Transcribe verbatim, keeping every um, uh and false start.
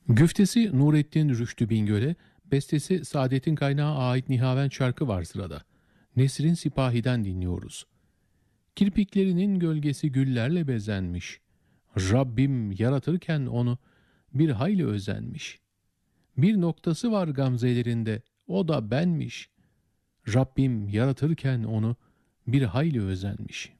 Güftesi Nurettin Rüştü Bingöl'e, bestesi Saadet'in Kaynağı ait Nihavent şarkı var sırada. Nesrin Sipahi'den dinliyoruz. Kirpiklerinin gölgesi güllerle bezenmiş. Rabbim yaratırken onu bir hayli özenmiş. Bir noktası var gamzelerinde, o da benmiş. Rabbim yaratırken onu bir hayli özenmiş.''